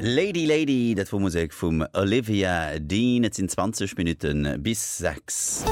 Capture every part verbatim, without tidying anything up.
Lady Lady, dat war Musik vum Olivia Dean, et sind zwanzig Minuten bis sechs.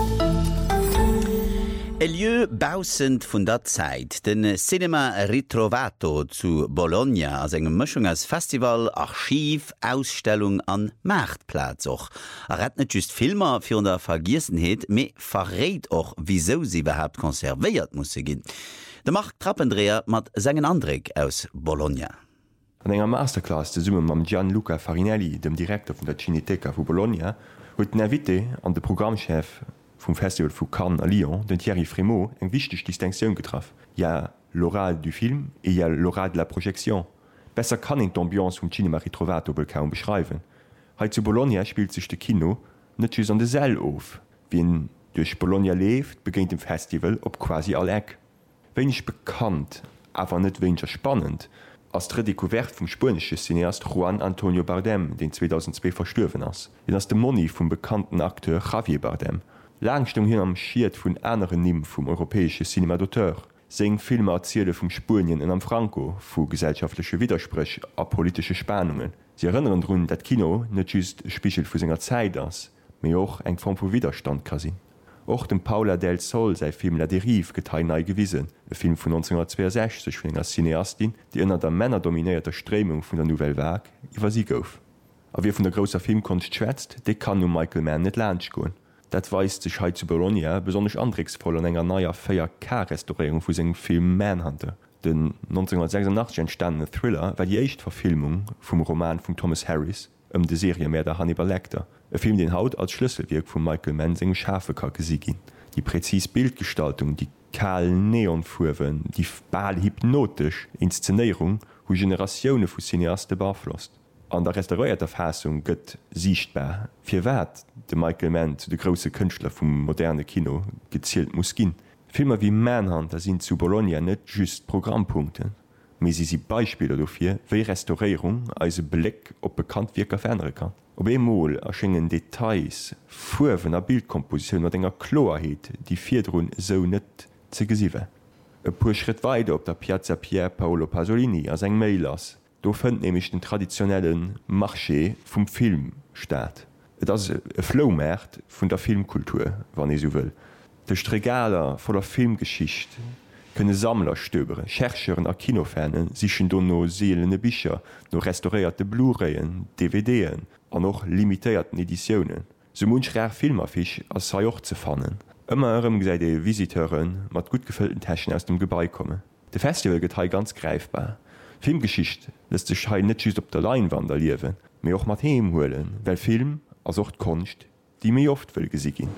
E lieu bausend vun der Zeit, den Cinema Ritrovato zu Bologna, as engem Mischung als Festival, Archiv, Ausstellung an Marktplatz och. Er hat net just Filmer fir der Vergissenheet, me verrät och, wieso sie überhaupt konserviert musse gin. Der macht Trappendreher mat sengen Andrik aus Bologna. An enger Masterclass de Summe mam Gianluca Farinelli, dem Direktor vun der Cineteca vu Bologna, huet den Invité an de Programmchef vum Festival vu Cannes a Lyon, den Thierry Frémaux, eng wichtig Distinktion getraf. Ja l'oral du Film e ja l'oral de la Projection. Besser kann eng d'Ambiance vum Cinema Ritrovato wohl kaum beschreiben. Heit zu Bologna spielt sich de Kino net just an de Säll auf. Wie en durch Bologna lebt, beginnt dem Festival op quasi all Eck. Wenig bekannt, aber net weniger spannend, als d' Redécouvert vum spanische Cineast Juan Antonio Bardem, den zweitausendzwei verstorven ass. En ass de Moni vum bekannten Akteur Javier Bardem. Langstung hin am Schiet vun eneren Nimm vum europäesche Cinema d'auteur. Seng Filme erziele vum Spurien en am Franco, vu gesellschaftliche Widersprech a politische Spannungen. Sie erinnern run, dat Kino net just Spichel vu senger Zeit ass, méi och eng Form vu Widerstand kasinn. Och dem Paula del Sol sei Film La Derive getei nei gewiesen, e Film vun neunzehnhundertzweiundsechzig vun enger Cineastin, die ënner der männerdominierter Stremung vun der Nouvelle Vague iwwer sie gouf. A wie vun der grosser Filmkunst schwätzt, de kann um Michael Mann net Lach goen. Dat weist sech heit zu Bologna besonders andricksvoll an enger naier Féier K-Restaurierung vu segem Film Manhunter. Den neunzehnhundertsechsundachtzig entstandene Thriller war die echt Verfilmung vum Roman vum Thomas Harris ëm um de Serie mehr der Hannibal Lecter. E Film den Haut als Schlüsselwirk vum Michael Mann segem Schafekacke sigin. Die präzis Bildgestaltung, die kahlen Neonfurwen, die bal hypnotisch Inszenierung, hu Generationioune vu Cineaste barflosst. An der restaurierter Fassung gëtt sichtbar, fir wat de Michael Mann zu de grosse Künstler vum moderne Kino gezielt muss ginn. Filmer wie Manhunter sind zu Bologna net just Programmpunkten, me sie sie Beispiele dofir, wéi Restaurierung als e Blick op Bekanntwirker fernere kann. Ob emol erschenngen Details, Fuwen a Bildkomposition mat enger Kloerheet, die Vierrun so net ze gesiwe. E puer Schritt weiter op der Piazza Pier Paolo Pasolini as eng Mailers. Do fënnt nämlich den traditionellen Marché vum Film staat. Et ass e Flowmärt vun der Filmkultur, wann e so wëll. De Stregaler voller Filmgeschicht kënne Sammler stöbere, Chercheren a Kinofanen sichen do no seelene Bicher, no restaurierte Blu-rayen, D V D'n an noch limitéierten Editionioen. So munch rär Filmerfich as sei och ze fannen. Immer ëm gesäit de Visiteuren mat gut gefüllten Taschen aus dem Gebäi komme. De Festival gët hei ganz greifbar. Filmgeschicht lässt sech schein net just op der Leinwand erliewen, méi och mat heem hoelen, well Film as ocht Konst, die méi oft wëll gesi gin.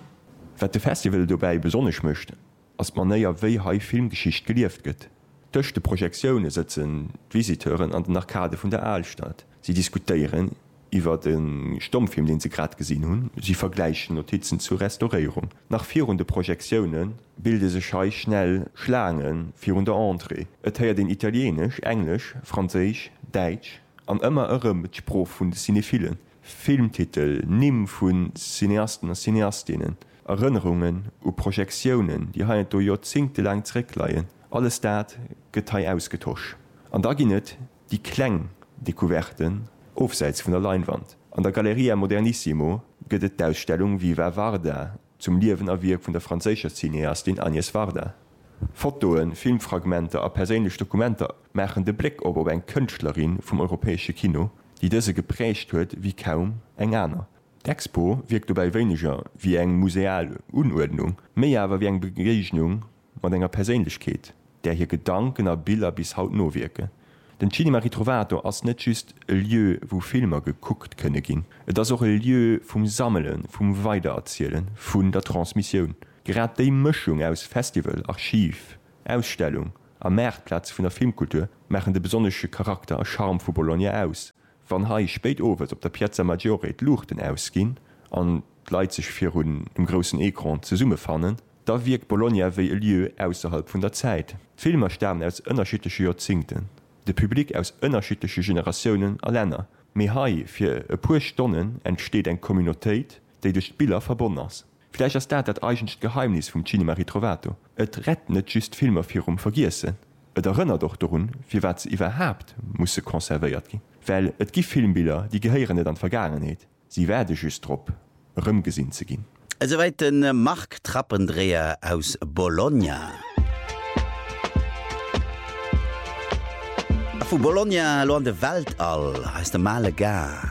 Wat de Festival dobäi besonnech mëcht, ass man néier wéi hai Filmgeschicht gelieft gëtt. Dëch de Projektioune sitzen Visiteuren an den Arkade vun der Aalstadt. Sie diskutieren iwwer den Stommfilm, den se grad gesinn hunn, sie vergleichen Notizen zur Restaurierung. Nach virrunde Projektioen bilde se schei schnell Schlangen virrunde Entrée. Et heier den Italienisch, Englisch, Franzésisch, Deitsch, an ëmmer ërem met Sproch vun de Cinephilen. Filmtitel, Nimm vun Cineasten a Cineastinnen, Erinnerungen u Projektioen, die ha do Jozingte lang zréckleien. Alles dat gëtt hei ausgetosch. An da ginnet die Kkleng-Dekuverten aufseits vun der Leinwand. An der Galeria Modernissimo gëtt et d'Ausstellung wie wer Varda zum Liewen erwirk vun der franzécher Cineastin Agnès Varda. Fotoen, Filmfragmente a perélech Dokumenter machen de Blick op op eng Kënchtlerin vum europäesche Kino, die dëse geprécht huet wie kaum eng aner. D'Expo wirkt du bei weniger wie eng museale Unordnung, méi awer wie eng Begegnung mat enger Perélechkeet, der hier Gedanken a Bilder bis haut no wirke. Den Cinema Ritrovato ass net just e Lieu, wo Filmer gekuckt kënne ginn. Et ass och e Lieu vum Sammelen, vum Weidererzielen, vun der Transmissionioun. Gerad déi Mëchung aus Festival, Archiv, Ausstellung, a Märtplatz vun der Filmkultur machen de besonnesche Charakter a Charme vu Bologna aus. Wann hai spéit owet op der Piazza Maggiore et Luchten ausginn, an leit sech fir hun dem grossen Ekran ze summe fannen, da wiek Bologna wéi e Lieu ausserhalb vun der Zeit. Filmer sterben aus ënnerschittesche Jozingten. De Publikum aus ënnerschittesche Generationioen a Länner. Mei hai fir e puer Stonnen entsteet eng Communautéit, déi duch Spieler verbonnen ass. Vielleicht ass dat dat eigencht Geheimnis vum Cinema Ritrovato. Et rett net just Filmer firrum vergiessen. Et erënner doch dorun, fir wat ze iwwerhabt musssse konservéiert gin. Well et gi Filmbilder, die geheieren net an Vergangenheet. Sie werde just trop rëmgesinn ze ginn. Soweit den Mark Trappendreher aus Bologna. Fu Bologna lo an de Weltall als de Male gar.